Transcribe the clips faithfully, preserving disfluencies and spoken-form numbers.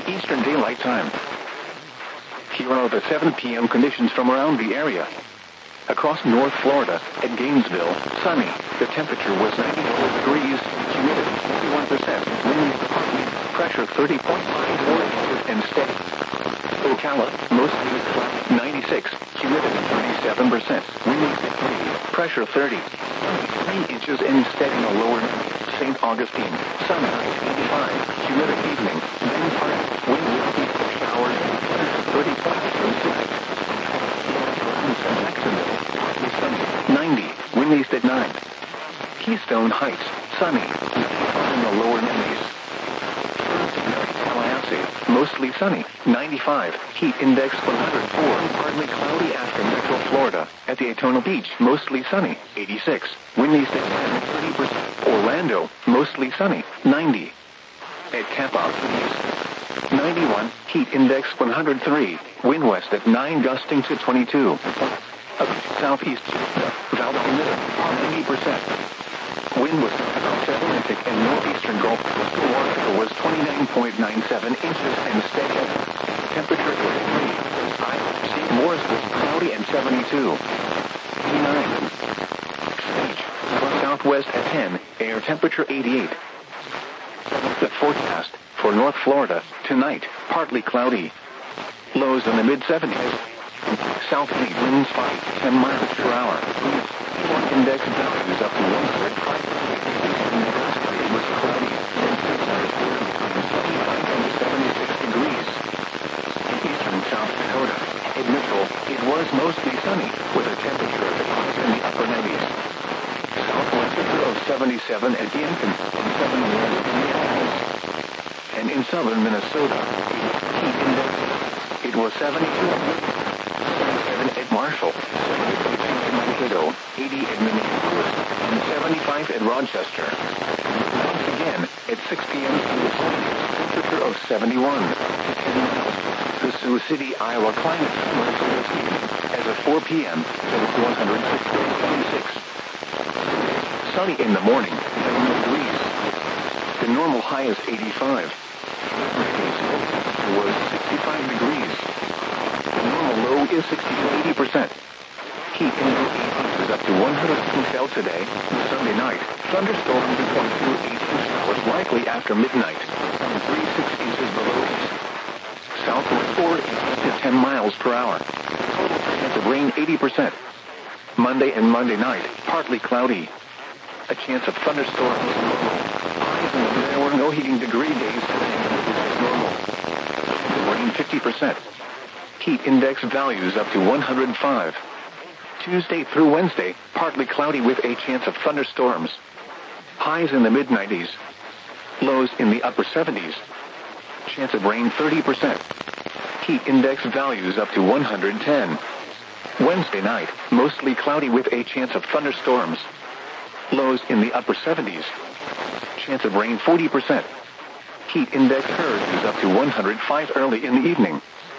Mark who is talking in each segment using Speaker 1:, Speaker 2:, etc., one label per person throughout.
Speaker 1: Eastern Daylight Time. Here are the seven p m conditions from around the area. Across North Florida, at Gainesville, sunny. The temperature was ninety-four degrees, humidity fifty-one percent, wind partly, pressure thirty point five four and steady. Ocala, mostly cloudy, ninety-six, humidity thirty-seven percent, wind three, pressure thirty, three inches and steady in the lower. Saint Augustine, sunny, eighty-five, humidity evening, then part, wind with showers, thirty-five, thirty-six. Jacksonville, partly sunny, ninety, wind east at nine. Keystone Heights, sunny, in the lower nineties. Tallahassee, mostly sunny, ninety-five, heat index one hundred four, partly cloudy after Metro Florida. At the Daytona Beach, mostly sunny, eighty-six, wind east at ten, thirty percent. Orlando, mostly sunny, ninety. At Tampa, ninety-one, heat index one hundred three, wind west at nine gusting to twenty-two. Southeast, Val ninety percent. Wind was Atlantic and northeastern Gulf. The water was twenty-nine point nine seven inches and steady. Temperature was three. Saint Morris was cloudy and seventy-two. eighty-nine. Southwest at ten, air temperature eighty-eight. The forecast for North Florida, tonight, partly cloudy. Lows in the mid seventies. Southeast winds five to ten miles per hour. Index values up to one hundred five. It was cloudy. seventy-five and seventy-six degrees. In eastern South Dakota, at Mitchell, it was mostly sunny, with a temperature of in the upper nineties. Southwest of seventy-seven at Yankton, and seventy-one in Minneapolis. And in southern Minnesota, heat index, it was seventy-two, seventy-seven at Marshall, seventy-six at Mankato, eighty at Minneapolis, and seventy-five at Rochester. Once again, at six p m temperature of seventy-one. The Sioux City, Iowa climate as of four p m one hundred six point six. Sunny in the morning, seven degrees. The normal high is eighty-five. It was sixty-five degrees. The normal low is sixty to eighty percent. Heat index is up to one hundred until today, Sunday night. Thunderstorms at twenty-two, eighteen showers likely after midnight. three to six inches below. Southwest four to ten miles per hour. Total chance of rain eighty percent. Monday and Monday night, partly cloudy. A chance of thunderstorms. There were no heating degree days today. Normal. Rain fifty percent. Heat index values up to one hundred five. Tuesday through Wednesday, partly cloudy with a chance of thunderstorms. Highs in the mid nineties. Lows in the upper seventies. Chance of rain thirty percent. Heat index values up to one hundred ten. Wednesday night, mostly cloudy with a chance of thunderstorms. Lows in the upper seventies. Chance of rain forty percent. Heat index is up to one hundred five early in the evening.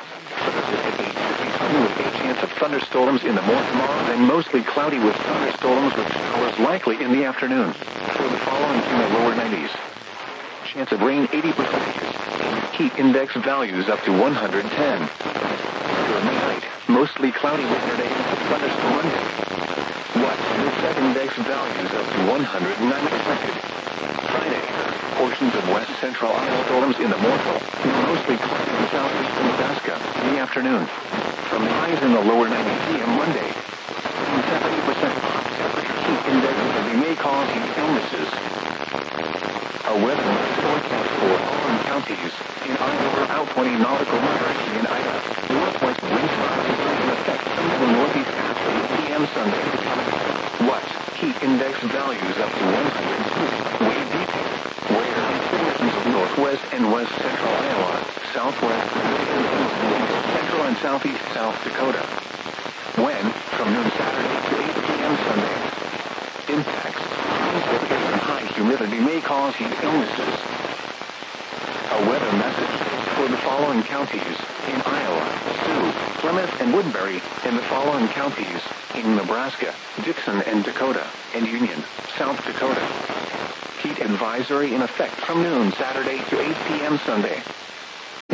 Speaker 1: With a chance of thunderstorms in the morning tomorrow, then mostly cloudy with thunderstorms with showers likely in the afternoon. For the following in the lower nineties. Chance of rain eighty percent. Heat index values up to one hundred ten. For midnight, mostly cloudy with thunderstorms. What? Set index values up to one hundred nine expected. Friday, portions of west central Iowa storms in the morning, mostly cloudy in southeastern Nebraska in the afternoon. From highs in the lower ninety p m Monday, seventy percent temperature heat index that may cause heat illnesses. A weather forecast for all counties in Iowa out twenty nautical miles in Iowa. Northwest winds in effect from the northeast after eight p m Sunday. What? Heat index values up to one hundred two. Wave detail. Where portions of northwest and west central Iowa, southwest, central and southeast South Dakota. When? From noon Saturday to eight p m Sunday. Impacts. High humidity may cause heat illnesses. A weather message for the following counties in Iowa, Sioux, Plymouth, and Woodbury, in the following counties in Nebraska, Dixon and Dakota, and Union, South Dakota. Heat advisory in effect from noon Saturday to eight p m Sunday.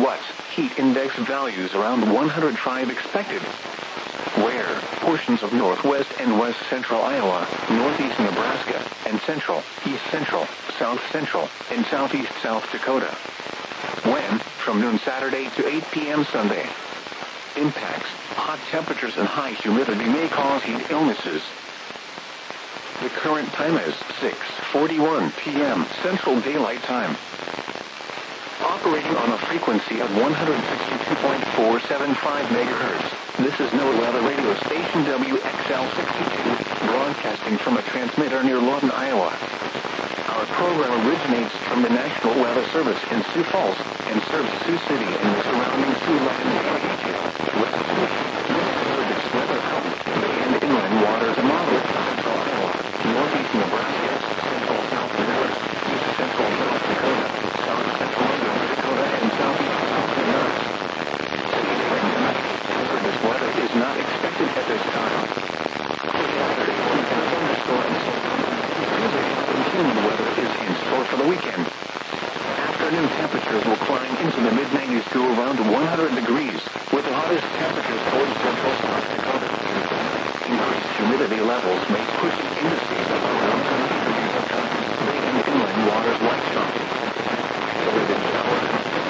Speaker 1: Watts, heat index values around one hundred five expected. Where portions of northwest and west central Iowa, northeast Nebraska, and central, east central, south central, and southeast South Dakota. When, from noon Saturday to eight p.m. Sunday. Impacts, hot temperatures and high humidity may cause heat illnesses. The current time is six forty-one p.m. Central Daylight Time. Operating on a frequency of one hundred sixty-two point four seven five megahertz, this is NOAA Weather Radio Station W X L sixty-two, broadcasting from a transmitter near Lawton, Iowa. Our program originates from the National Weather Service in Sioux Falls and serves Sioux City and the surrounding Sioux Land area. West Sioux, North weather hub, bay and inland waters and moderate central Iowa, northeast Nebraska, central South Dakota, east central South Dakota, south central North Dakota, and southeast South Dakota. This weather is not expected at this time. Saturday, thunderstorms. Humid weather is in store for the weekend. Afternoon temperatures will climb into the mid nineties to around one hundred degrees, with the hottest temperatures towards central South Dakota. Increased humidity levels may push indices of around seventy degrees of temperature. Bay and inland waters light chunk. Limited showers.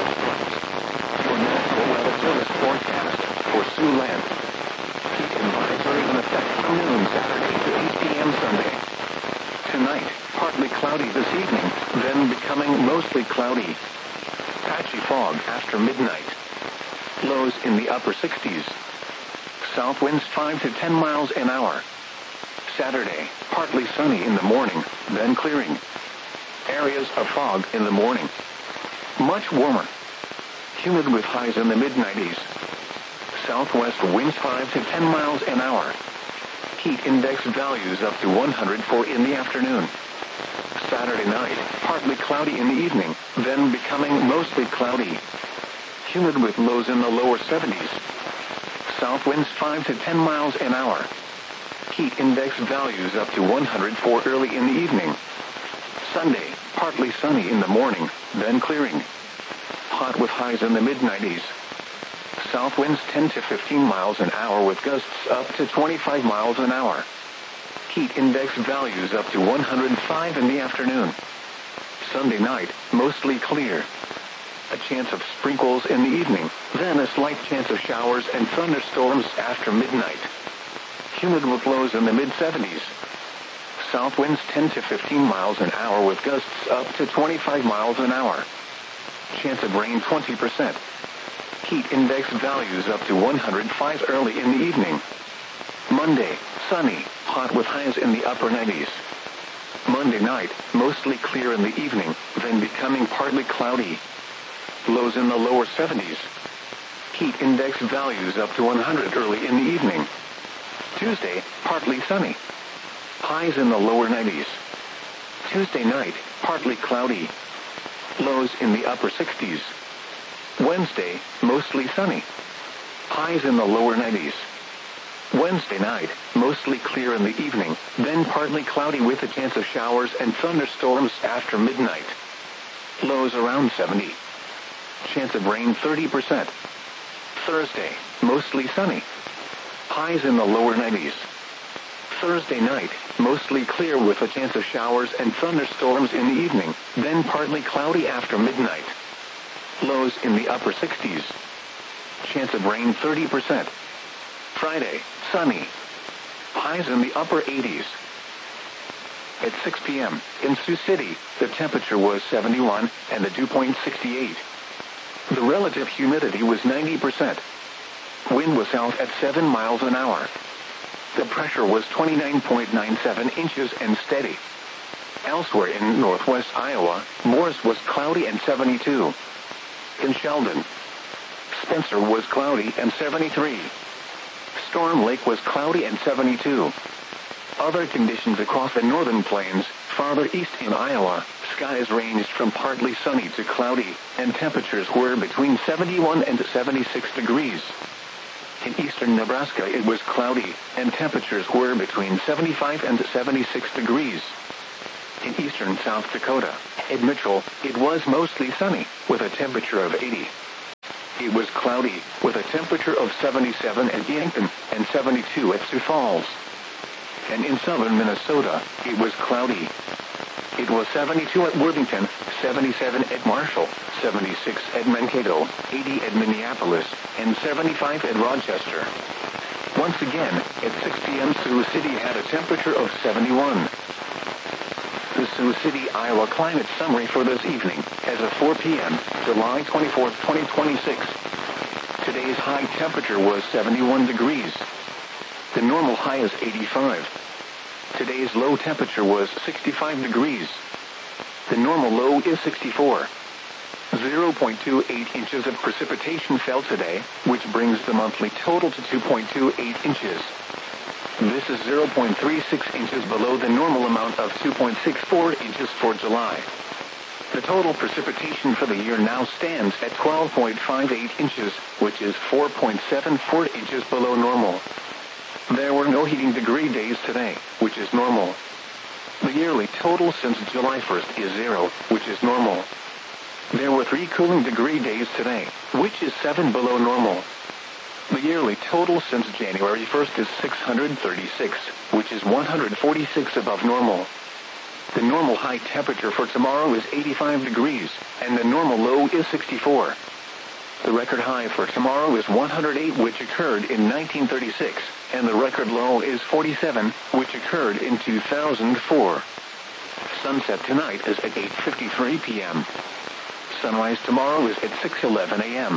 Speaker 1: For National Weather Service forecast for Sioux Land. Heat advisory in effect from noon Saturday to eight p.m. Sunday. Tonight, partly cloudy this evening, then becoming mostly cloudy. Patchy fog after midnight. Lows in the upper sixties. South winds five to ten miles an hour. Saturday, partly sunny in the morning, then clearing. Areas of fog in the morning. Much warmer. Humid with highs in the mid nineties. Southwest winds five to ten miles an hour. Heat index values up to one hundred four in the afternoon. Saturday night, partly cloudy in the evening, then becoming mostly cloudy. Humid with lows in the lower seventies. South winds five to ten miles an hour. Heat index values up to one hundred four early in the evening. Sunday, partly sunny in the morning, then clearing. Hot with highs in the mid nineties. South winds ten to fifteen miles an hour with gusts up to twenty-five miles an hour. Heat index values up to one hundred five in the afternoon. Sunday night, mostly clear. A chance of sprinkles in the evening, then a slight chance of showers and thunderstorms after midnight. Humid with lows in the mid seventies. South winds ten to fifteen miles an hour with gusts up to twenty-five miles an hour. Chance of rain twenty percent. Heat index values up to one hundred five early in the evening. Monday, sunny, hot with highs in the upper nineties. Monday night, mostly clear in the evening, then becoming partly cloudy. Lows in the lower seventies. Heat index values up to one hundred early in the evening. Tuesday, partly sunny. Highs in the lower nineties. Tuesday night, partly cloudy. Lows in the upper sixties. Wednesday, mostly sunny. Highs in the lower nineties. Wednesday night, mostly clear in the evening, then partly cloudy with a chance of showers and thunderstorms after midnight. Lows around seventy. Chance of rain thirty percent. Thursday, mostly sunny. Highs in the lower nineties. Thursday night, mostly clear with a chance of showers and thunderstorms in the evening, then partly cloudy after midnight. Lows in the upper sixties. Chance of rain thirty percent. Friday, sunny. Highs in the upper eighties. At six p.m. in Sioux City, the temperature was seventy-one and the dew point sixty-eight. The relative humidity was ninety percent. Wind was south at seven miles an hour. The pressure was twenty-nine point nine seven inches and steady. Elsewhere in northwest Iowa, Morris was cloudy and seventy-two. In Sheldon, Spencer was cloudy and seventy-three. Storm Lake was cloudy and seventy-two. Other conditions across the northern plains, farther east in Iowa, skies ranged from partly sunny to cloudy, and temperatures were between seventy-one and seventy-six degrees. In eastern Nebraska it was cloudy, and temperatures were between seventy-five and seventy-six degrees. In eastern South Dakota, at Mitchell, it was mostly sunny, with a temperature of eighty. was cloudy, with a temperature of seventy-seven at Yankton and seventy-two at Sioux Falls. And in southern Minnesota, it was cloudy. It was seventy-two at Worthington, seventy-seven at Marshall, seventy-six at Mankato, eighty at Minneapolis, and seventy-five at Rochester. Once again, at six p.m. Sioux City had a temperature of seventy-one. The Sioux City, Iowa climate summary for this evening, as of four p.m., July twenty-fourth, twenty twenty-six. Today's high temperature was seventy-one degrees. The normal high is eighty-five. Today's low temperature was sixty-five degrees. The normal low is sixty-four. zero point two eight inches of precipitation fell today, which brings the monthly total to two point two eight inches. This is zero point three six inches below the normal amount of two point six four inches for July. The total precipitation for the year now stands at twelve point five eight inches, which is four point seven four inches below normal. There were no heating degree days today, which is normal. The yearly total since July first is zero, which is normal. There were three cooling degree days today, which is seven below normal. The yearly total since January first is six hundred thirty-six, which is one hundred forty-six above normal. The normal high temperature for tomorrow is eighty-five degrees, and the normal low is sixty-four. The record high for tomorrow is one hundred eight, which occurred in nineteen thirty-six, and the record low is forty-seven, which occurred in two thousand four. Sunset tonight is at eight fifty-three p.m. Sunrise tomorrow is at six eleven a.m.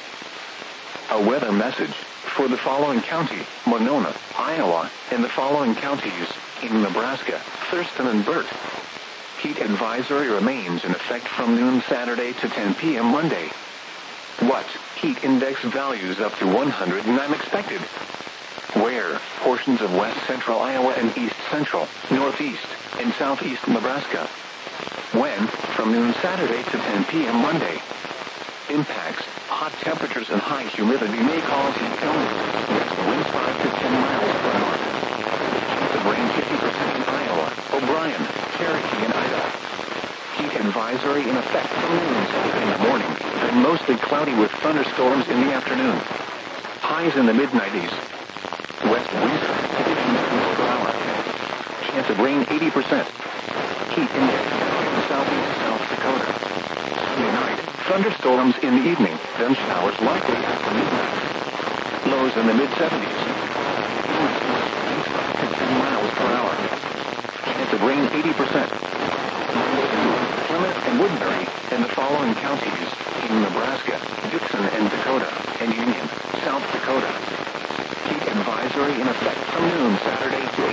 Speaker 1: A weather message for the following county, Monona, Iowa, and the following counties in Nebraska, Thurston and Burt. Heat advisory remains in effect from noon Saturday to ten p.m. Monday. What? Heat index values up to one hundred nine expected. Where? Portions of west central Iowa and east central, northeast, and southeast Nebraska. When? From noon Saturday to ten p.m. Monday. Impacts. Hot temperatures and high humidity may cause heat illnesses. West winds five to ten miles per hour. Chance of rain fifty percent in Iowa, O'Brien, Cherokee, and Idaho. Heat advisory in effect from noon Saturday in the morning, then mostly cloudy with thunderstorms in the afternoon. Highs in the mid nineties. West winds fifty miles per hour. Chance of rain eighty percent. Heat index in southeast South Dakota. Sunday night, thunderstorms in the evening, then showers likely after midnight. Lows in the mid seventies. Winds five to ten miles per hour. Chance of rain eighty percent. Plymouth and Woodbury, and the following counties in Nebraska, Dixon and Dakota, and Union, South Dakota. Heat advisory in effect from noon Saturday to